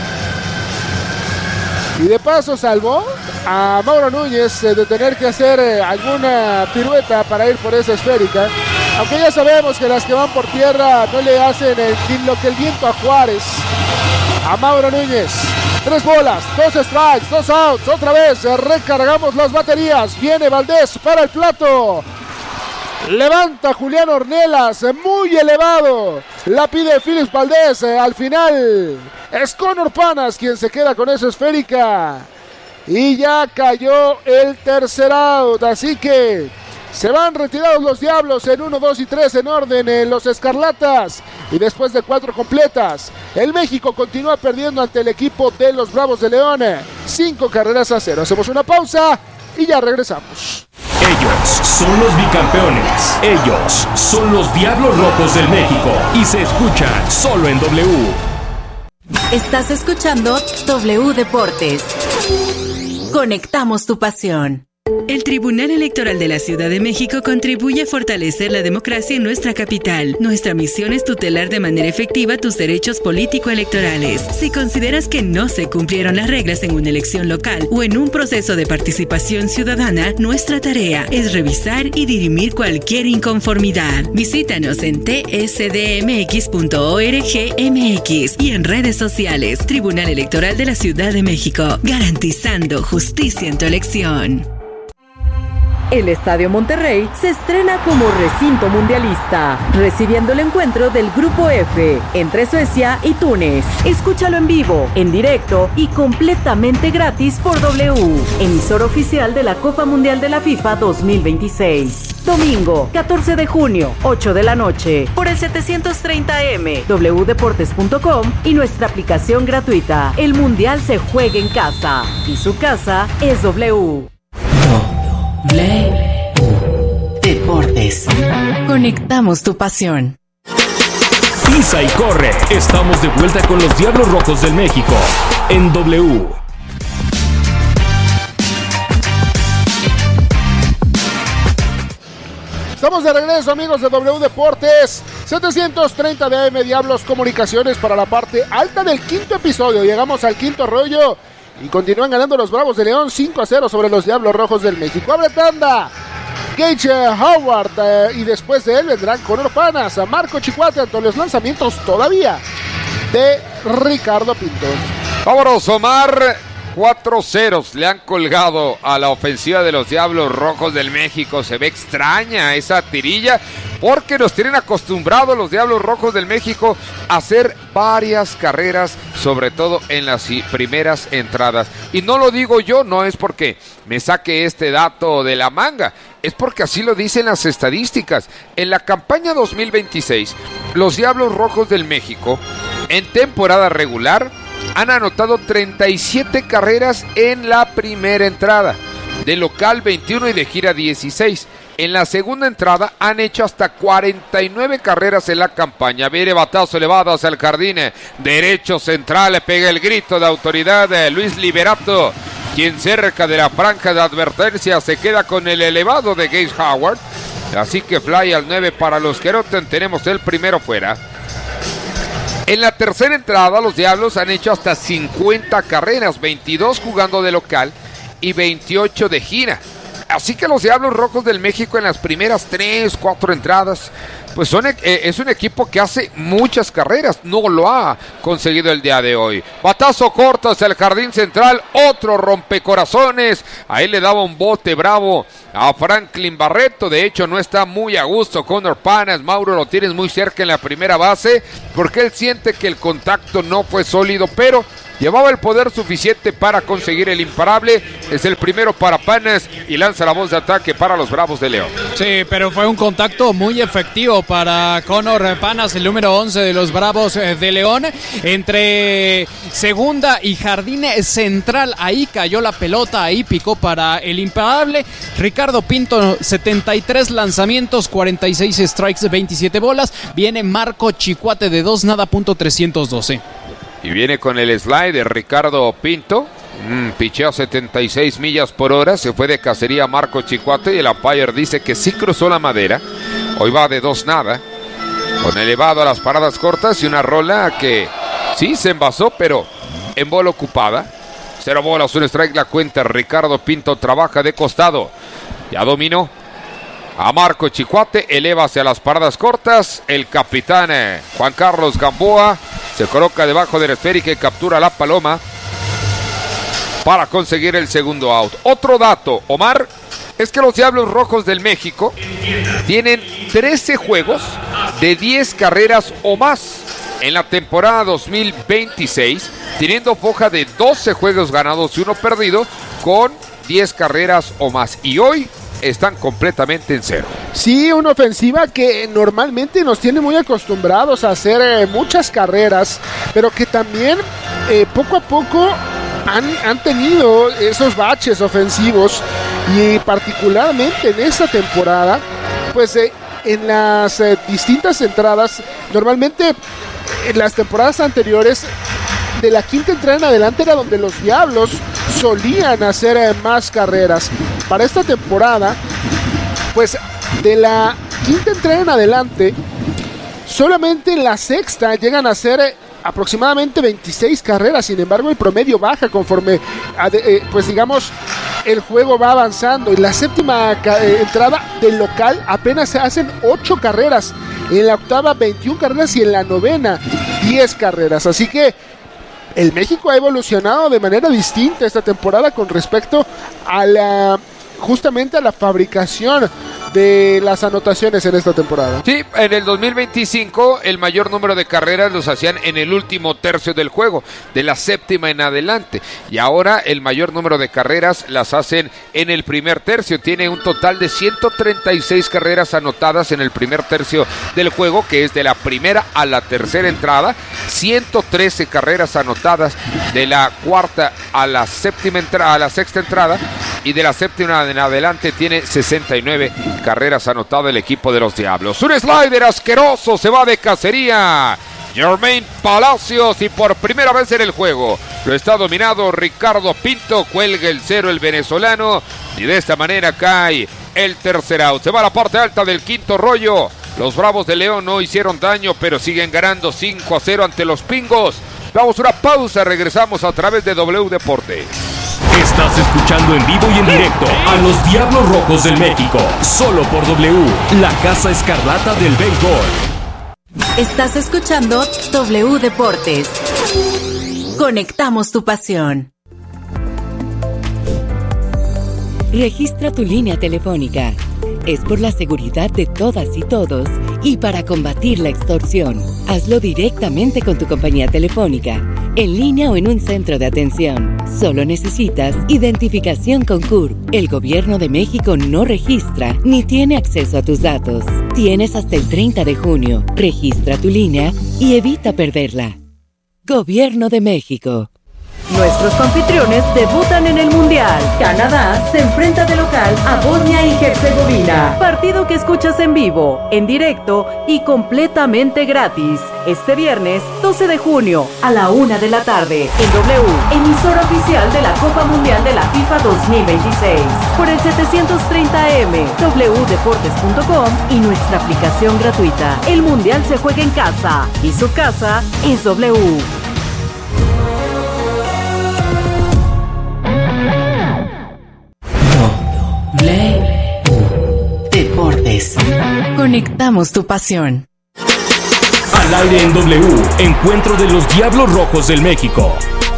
Y de paso salvó a Mauro Núñez eh, de tener que hacer eh, alguna pirueta para ir por esa esférica. Aunque ya sabemos que las que van por tierra no le hacen el, ni lo que el viento a Juárez. A Mauro Núñez. Tres bolas, dos strikes, dos outs. Otra vez eh, recargamos las baterías. Viene Valdés para el plato. Levanta Julián Ornelas, eh, muy elevado. La pide Phillips Valdés. Eh, al final es Conor Panas quien se queda con esa esférica. Y ya cayó el tercer out. Así que se van retirados los Diablos en uno, dos y tres en orden en los Escarlatas. Y después de cuatro completas, el México continúa perdiendo ante el equipo de los Bravos de León. Cinco carreras a cero. Hacemos una pausa y ya regresamos. Ellos son los bicampeones. Ellos son los Diablos Rojos del México. Y se escuchan solo en W. Estás escuchando W Deportes. Conectamos tu pasión. El Tribunal Electoral de la Ciudad de México contribuye a fortalecer la democracia en nuestra capital. Nuestra misión es tutelar de manera efectiva tus derechos político-electorales. Si consideras que no se cumplieron las reglas en una elección local o en un proceso de participación ciudadana, nuestra tarea es revisar y dirimir cualquier inconformidad. Visítanos en t s d m x punto org m x y en redes sociales. Tribunal Electoral de la Ciudad de México, garantizando justicia en tu elección. El Estadio Monterrey se estrena como recinto mundialista, recibiendo el encuentro del Grupo F entre Suecia y Túnez. Escúchalo en vivo, en directo y completamente gratis por W, emisor oficial de la Copa Mundial de la FIFA dos mil veintiséis. Domingo, catorce de junio, ocho de la noche, por el setecientos treinta eme, w deportes punto com y nuestra aplicación gratuita. El Mundial se juega en casa y su casa es W. W Deportes. Conectamos tu pasión. Pisa y corre. Estamos de vuelta con los Diablos Rojos del México en W. Estamos de regreso, amigos de W Deportes. setecientos treinta de A M Diablos Comunicaciones para la parte alta del quinto episodio. Llegamos al quinto rollo y continúan ganando los Bravos de León cinco a cero sobre los Diablos Rojos del México. Abre tanda Gage Howard eh, y después de él vendrán Conor Panas, a Marco Chicuate ante los lanzamientos todavía de Ricardo Pinto. Vámonos, Omar. Cuatro ceros le han colgado a la ofensiva de los Diablos Rojos del México. Se ve extraña esa tirilla porque nos tienen acostumbrados los Diablos Rojos del México a hacer varias carreras, sobre todo en las primeras entradas. Y no lo digo yo, no es porque me saque este dato de la manga, es porque así lo dicen las estadísticas. En la campaña dos mil veintiséis, los Diablos Rojos del México, en temporada regular, han anotado treinta y siete carreras en la primera entrada. de local veintiuno y de gira dieciséis. En la segunda entrada han hecho hasta cuarenta y nueve carreras en la campaña. Viene batazo elevado hacia el jardín derecho central, le pega el grito de autoridad de Luis Liberato, quien cerca de la franja de advertencia se queda con el elevado de Gage Howard. Así que fly al nueve para los que anotan, tenemos el primero fuera. En la tercera entrada los Diablos han hecho hasta cincuenta carreras, veintidós jugando de local y veintiocho de gira. Así que los Diablos Rojos del México en las primeras tres, cuatro entradas, pues son, eh, es un equipo que hace muchas carreras. No lo ha conseguido el día de hoy. Batazo corto hacia el jardín central, otro rompecorazones. Ahí le daba un bote bravo a Franklin Barreto. De hecho, no está muy a gusto Connor Panas. Mauro lo tienes muy cerca en la primera base, porque él siente que el contacto no fue sólido, pero llevaba el poder suficiente para conseguir el imparable. Es el primero para Panas y lanza la voz de ataque para los Bravos de León. Sí, pero fue un contacto muy efectivo para Connor Panas, el número once de los Bravos de León. Entre segunda y jardín central, ahí cayó la pelota, ahí picó para el imparable. Ricardo Pinto, setenta y tres lanzamientos, cuarenta y seis strikes, veintisiete bolas. Viene Marco Chicuate de dos nada, punto trescientos doce. Y viene con el slide de Ricardo Pinto. Mm, picheó setenta y seis millas por hora. Se fue de cacería Marco Chicuate y el umpire dice que sí cruzó la madera. Hoy va de dos nada. Con elevado a las paradas cortas y una rola que sí se envasó, pero en bola ocupada. Cero bolas, un strike la cuenta. Ricardo Pinto trabaja de costado. Ya dominó a Marco Chicuate. Eleva hacia las paradas cortas. El capitán eh, Juan Carlos Gamboa se coloca debajo de la esférica y captura la paloma para conseguir el segundo out. Otro dato, Omar, es que los Diablos Rojos del México tienen trece juegos de diez carreras o más en la temporada dos mil veintiséis, teniendo foja de doce juegos ganados y uno perdido con diez carreras o más. Y hoy están completamente en cero. Sí, una ofensiva que normalmente nos tiene muy acostumbrados a hacer eh, muchas carreras, pero que también eh, poco a poco han, han tenido esos baches ofensivos, y particularmente en esta temporada, pues eh, en las eh, distintas entradas, normalmente en las temporadas anteriores, de la quinta entrada en adelante era donde los Diablos solían hacer eh, más carreras. Para esta temporada, pues de la quinta entrada en adelante, solamente en la sexta llegan a ser eh, aproximadamente veintiséis carreras. Sin embargo, el promedio baja conforme, a de, eh, pues digamos, el juego va avanzando. En la séptima eh, entrada del local apenas se hacen ocho carreras. En la octava, veintiuna carreras, y en la novena, diez carreras. Así que el México ha evolucionado de manera distinta esta temporada con respecto a la... justamente a la fabricación de las anotaciones en esta temporada. Sí, en el dos mil veinticinco el mayor número de carreras los hacían en el último tercio del juego, de la séptima en adelante, y ahora el mayor número de carreras las hacen en el primer tercio. Tiene un total de ciento treinta y seis carreras anotadas en el primer tercio del juego, que es de la primera a la tercera entrada, ciento trece carreras anotadas de la cuarta a la séptima entrada, a la sexta entrada, y de la séptima en adelante tiene sesenta y nueve carreras anotadas el equipo de los Diablos. Un slider asqueroso, se va de cacería Jermaine Palacios, y por primera vez en el juego lo está dominado Ricardo Pinto. Cuelga el cero el venezolano, y de esta manera cae el tercer out. Se va a la parte alta del quinto rollo. Los Bravos de León no hicieron daño, pero siguen ganando cinco a cero ante los Pingos. Vamos a una pausa, regresamos a través de W Deportes. Estás escuchando en vivo y en directo a los Diablos Rojos del México, solo por W, la Casa Escarlata del béisbol. Estás escuchando W Deportes. Conectamos tu pasión. Registra tu línea telefónica. Es por la seguridad de todas y todos y para combatir la extorsión. Hazlo directamente con tu compañía telefónica, en línea o en un centro de atención. Solo necesitas identificación con C U R P. El Gobierno de México no registra ni tiene acceso a tus datos. Tienes hasta el treinta de junio. Registra tu línea y evita perderla. Gobierno de México. Nuestros confitriones debutan en el Mundial. Canadá se enfrenta de local a Bosnia y Herzegovina. Partido que escuchas en vivo, en directo y completamente gratis. Este viernes doce de junio a la una de la tarde en W, emisora oficial de la Copa Mundial de la FIFA dos mil veintiséis. Por el setecientos treinta A M, w deportes punto com y nuestra aplicación gratuita. El Mundial se juega en casa y su casa es W. Deportes. Conectamos tu pasión. Al aire en W, encuentro de los Diablos Rojos del México.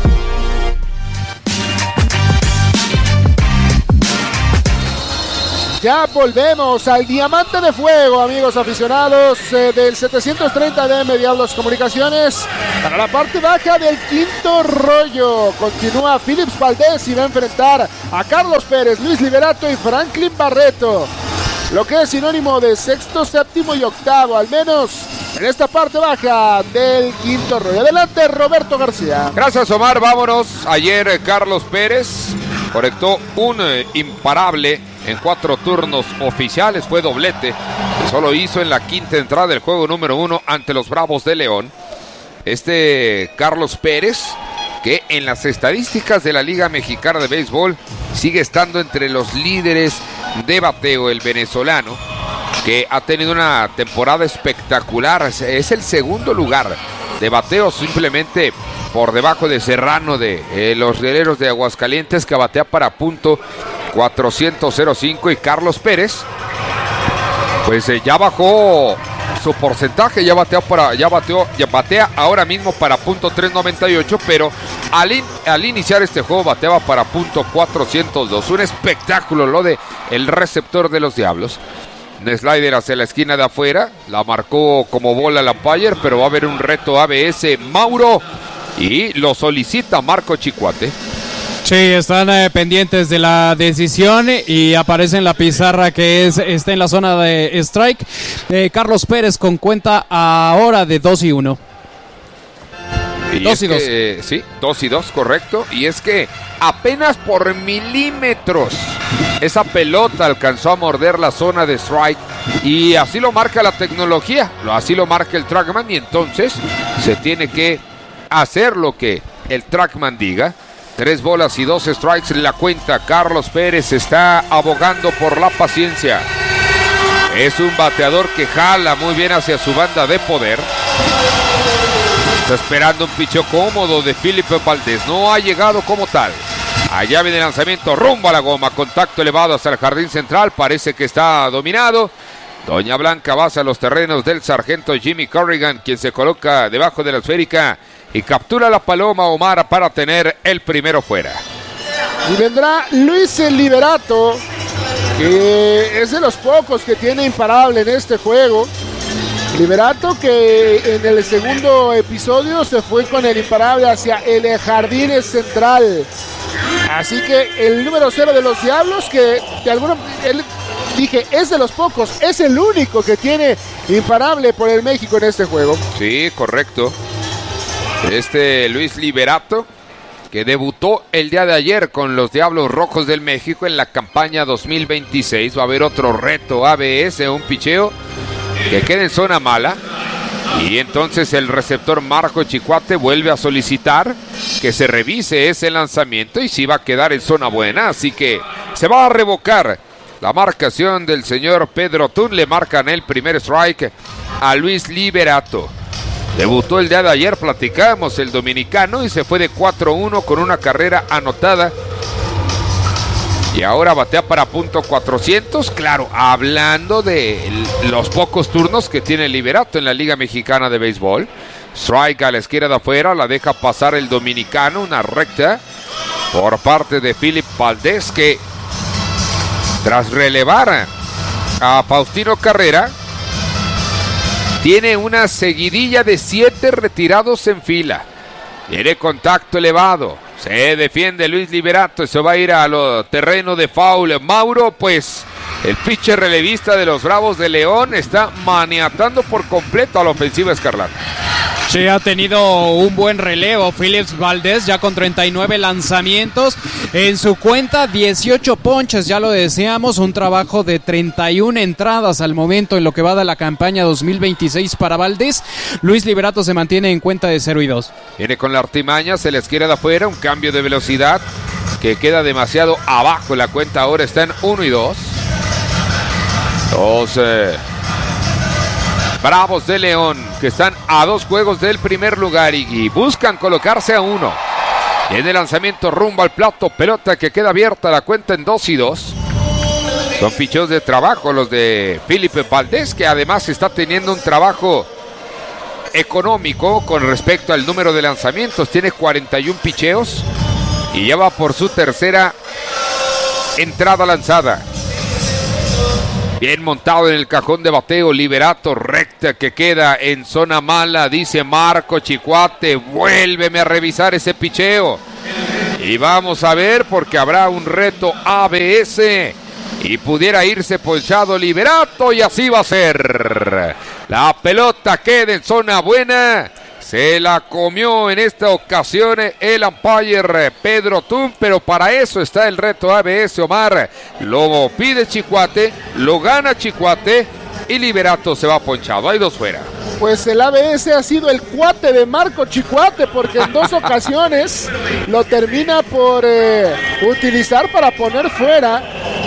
Ya volvemos al Diamante de Fuego, amigos aficionados eh, del setecientos treinta D M Diablos Comunicaciones. Para la parte baja del quinto rollo continúa Phillips Valdés y va a enfrentar a Carlos Pérez, Luis Liberato y Franklin Barreto. Lo que es sinónimo de sexto, séptimo y octavo, al menos en esta parte baja del quinto rollo. Adelante, Roberto García. Gracias, Omar. Vámonos. Ayer eh, Carlos Pérez conectó un eh, imparable en cuatro turnos oficiales, fue doblete, que solo hizo en la quinta entrada del juego número uno ante los Bravos de León. Este Carlos Pérez, que en las estadísticas de la Liga Mexicana de Béisbol sigue estando entre los líderes de bateo, el venezolano, que ha tenido una temporada espectacular, es el segundo lugar de bateo, simplemente por debajo de Serrano de eh, los Rieleros de Aguascalientes, que batea para punto cuatrocientos cinco, y Carlos Pérez pues eh, ya bajó su porcentaje, ya bateó para ya bateó ya batea ahora mismo para punto trescientos noventa y ocho, pero al, in, al iniciar este juego bateaba para punto cuatrocientos dos. Un espectáculo lo de el receptor de los Diablos. Un slider hacia la esquina de afuera, la marcó como bola el umpire, pero va a haber un reto A B S Mauro y lo solicita Marco Chicuate. Sí, están eh, pendientes de la decisión y aparece en la pizarra que es está en la zona de strike. Eh, Carlos Pérez con cuenta ahora de dos y uno. Y dos y dos. Que, sí, dos y dos, correcto. Y es que apenas por milímetros esa pelota alcanzó a morder la zona de strike. Y así lo marca la tecnología, así lo marca el TrackMan. Y entonces se tiene que hacer lo que el TrackMan diga. Tres bolas y dos strikes en la cuenta. Carlos Pérez está abogando por la paciencia. Es un bateador que jala muy bien hacia su banda de poder. Está esperando un picheo cómodo de Felipe Valdés. No ha llegado como tal. Allá viene el lanzamiento rumbo a la goma. Contacto elevado hacia el jardín central. Parece que está dominado. Doña Blanca va hacia los terrenos del sargento Jimmy Corrigan, quien se coloca debajo de la esférica y captura la paloma Omar para tener el primero fuera. Y vendrá Luis Liberato, que es de los pocos que tiene imparable en este juego. Liberato, que en el segundo episodio se fue con el imparable hacia el jardín central. Así que el número cero de los Diablos, que de alguna él, dije, es de los pocos, es el único que tiene imparable por el México en este juego. Sí, correcto. Este Luis Liberato, que debutó el día de ayer con los Diablos Rojos del México en la campaña dos mil veintiséis. Va a haber otro reto A B S, un picheo que queda en zona mala. Y entonces el receptor Marco Chicuate vuelve a solicitar que se revise ese lanzamiento y si va a quedar en zona buena. Así que se va a revocar la marcación del señor Pedro Tun. Le marcan el primer strike a Luis Liberato. Debutó el día de ayer, platicamos, el dominicano, y se fue de cuatro uno con una carrera anotada. Y ahora batea para punto cuatrocientos, claro, hablando de los pocos turnos que tiene Liberato en la Liga Mexicana de Béisbol. Strike a la izquierda de afuera, la deja pasar el dominicano, una recta por parte de Philip Valdés, que tras relevar a Faustino Carrera, tiene una seguidilla de siete retirados en fila. Tiene contacto elevado. Se defiende Luis Liberato. Se va a ir a lo terreno de foul. Mauro, pues, el pitcher relevista de los Bravos de León, está maniatando por completo a la ofensiva escarlata. Sí, ha tenido un buen relevo Phillips Valdés, ya con treinta y nueve lanzamientos en su cuenta, dieciocho ponches, ya lo decíamos, un trabajo de treinta y una entradas al momento en lo que va de la campaña dos mil veintiséis para Valdés. Luis Liberato se mantiene en cuenta de cero y dos. Viene con la artimaña, se les quiere de afuera, un cambio de velocidad que queda demasiado abajo, la cuenta ahora está en uno y dos. Los eh, Bravos de León, que están a dos juegos del primer lugar y, y buscan colocarse a uno. Viene el lanzamiento rumbo al plato, pelota que queda abierta, la cuenta en dos y dos. Son picheos de trabajo los de Felipe Valdés, que además está teniendo un trabajo económico con respecto al número de lanzamientos. Tiene cuarenta y uno picheos y ya va por su tercera entrada lanzada. Bien montado en el cajón de bateo, Liberato, recta que queda en zona mala, dice Marco Chicuate, vuélveme a revisar ese picheo. Y vamos a ver porque habrá un reto A B S y pudiera irse ponchado Liberato y así va a ser. La pelota queda en zona buena. Se la comió en esta ocasión el umpire Pedro Tun, pero para eso está el reto A B S, Omar. Lo pide Chicuate, lo gana Chicuate y Liberato se va ponchado. Hay dos fuera. Pues el A B S ha sido el cuate de Marco Chicuate, porque en dos ocasiones lo termina por eh, utilizar para poner fuera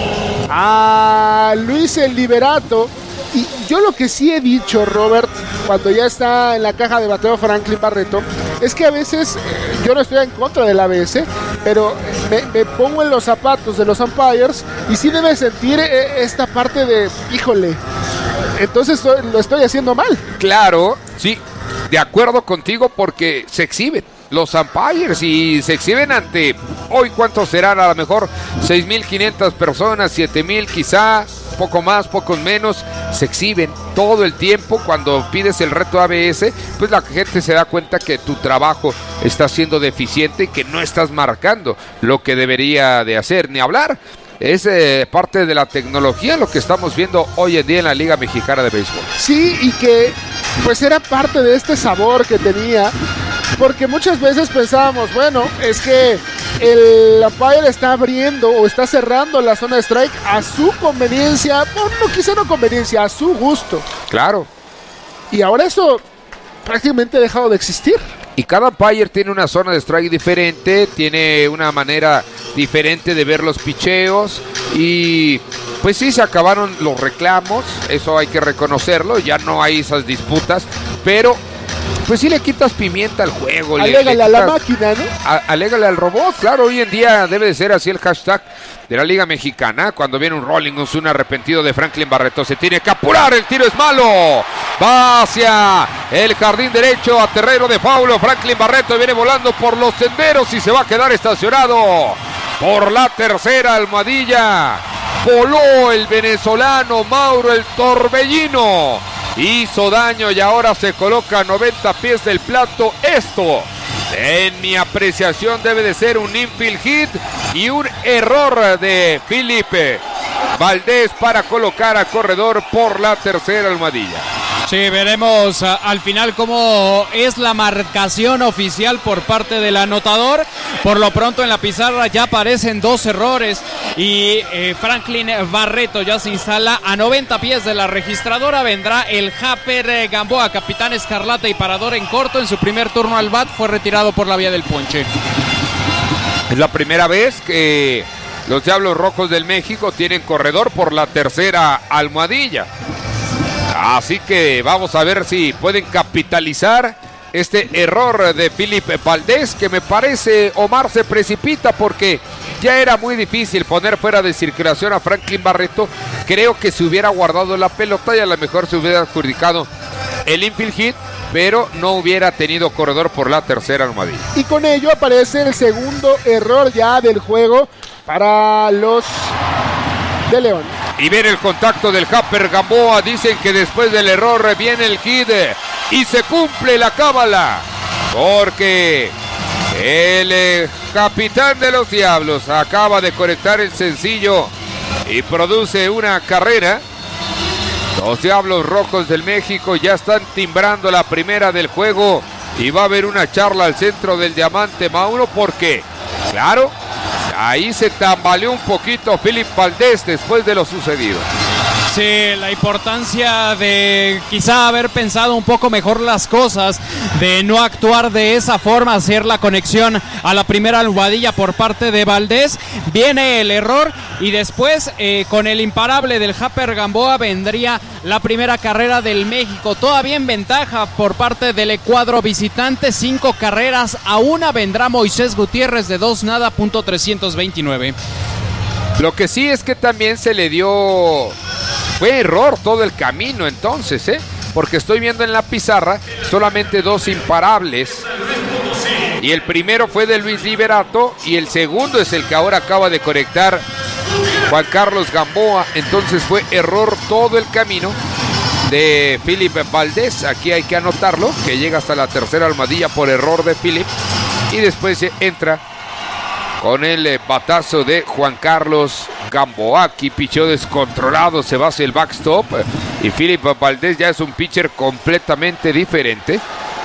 a Luis el Liberato. Y yo lo que sí he dicho, Robert, cuando ya está en la caja de bateo Franklin Barreto, es que a veces yo no estoy en contra del A B S, pero me, me pongo en los zapatos de los umpires y sí debe sentir esta parte de, híjole, entonces lo estoy haciendo mal. Claro, sí, de acuerdo contigo porque se exhiben los umpires y se exhiben ante, hoy cuántos serán, a lo mejor seis mil quinientas personas, siete mil quizá, poco más, pocos menos, se exhiben todo el tiempo. Cuando pides el reto A B S, pues la gente se da cuenta que tu trabajo está siendo deficiente y que no estás marcando lo que debería de hacer, ni hablar. Es eh, parte de la tecnología lo que estamos viendo hoy en día en la Liga Mexicana de Béisbol. Sí, y que pues era parte de este sabor que tenía, porque muchas veces pensábamos, bueno, es que el umpire está abriendo o está cerrando la zona de strike a su conveniencia, no, no quizá no conveniencia, a su gusto. Claro. Y ahora eso prácticamente ha dejado de existir. Y cada umpire tiene una zona de strike diferente, tiene una manera diferente de ver los picheos y pues sí, se acabaron los reclamos, eso hay que reconocerlo, ya no hay esas disputas, pero pues sí le quitas pimienta al juego. Alégale le, le a quitas, la máquina, ¿no? A, alégale al robot, claro, hoy en día debe de ser así el hashtag de la Liga Mexicana. Cuando viene un rolling, un arrepentido de Franklin Barreto, se tiene que apurar, el tiro es malo, va hacia el jardín derecho, a terreno de faulo. Franklin Barreto viene volando por los senderos y se va a quedar estacionado por la tercera almohadilla. Voló el venezolano Mauro el Torbellino, hizo daño y ahora se coloca a noventa pies del plato. Esto, en mi apreciación, debe de ser un infield hit y un error de Felipe Valdés para colocar a corredor por la tercera almohadilla. Sí, veremos uh, al final cómo es la marcación oficial por parte del anotador. Por lo pronto en la pizarra ya aparecen dos errores y eh, Franklin Barreto ya se instala a noventa pies de la registradora. Vendrá el Japper eh, Gamboa, capitán escarlata y parador en corto. En su primer turno al bat fue retirado por la vía del ponche. Es la primera vez que los Diablos Rojos del México tienen corredor por la tercera almohadilla. Así que vamos a ver si pueden capitalizar este error de Felipe Valdés, que me parece, Omar, se precipita porque ya era muy difícil poner fuera de circulación a Franklin Barreto. Creo que se hubiera guardado la pelota y a lo mejor se hubiera adjudicado el infield hit, pero no hubiera tenido corredor por la tercera almohadilla. Y con ello aparece el segundo error ya del juego para los de León. Y viene el contacto del Japper Gamboa. Dicen que después del error viene el hit y se cumple la cábala, porque el eh, capitán de los Diablos acaba de conectar el sencillo y produce una carrera. Los Diablos Rojos del México ya están timbrando la primera del juego y va a haber una charla al centro del diamante, Mauro, porque, claro, ahí se tambaleó un poquito Philip Valdés después de lo sucedido. Sí, la importancia de quizá haber pensado un poco mejor las cosas, de no actuar de esa forma, hacer la conexión a la primera almohadilla por parte de Valdés. Viene el error y después eh, con el imparable del Japper Gamboa vendría la primera carrera del México. Todavía en ventaja por parte del cuadro visitante, cinco carreras a una vendrá Moisés Gutiérrez de dos nada, punto trescientos veintinueve. Lo que sí es que también se le dio... Fue error todo el camino entonces, ¿eh? Porque estoy viendo en la pizarra solamente dos imparables. Y el primero fue de Luis Liberato y el segundo es el que ahora acaba de conectar Juan Carlos Gamboa. Entonces fue error todo el camino de Philip Valdés. Aquí hay que anotarlo, que llega hasta la tercera almohadilla por error de Philip. Y después entra con el batazo de Juan Carlos Gamboa. Aquí pichó descontrolado, se va hacia el backstop. Y Philip Valdés ya es un pitcher completamente diferente.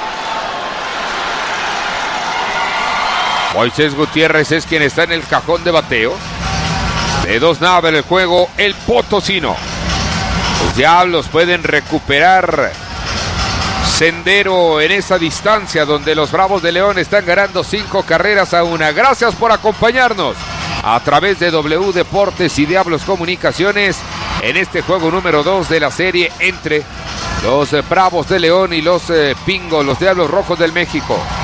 Moisés Gutiérrez es quien está en el cajón de bateo. De dos nada en el juego, el potosino. Los Diablos pueden recuperar sendero en esa distancia donde los Bravos de León están ganando cinco carreras a una. Gracias por acompañarnos a través de W Deportes y Diablos Comunicaciones en este juego número dos de la serie entre los Bravos de León y los eh, Pingos, los Diablos Rojos del México.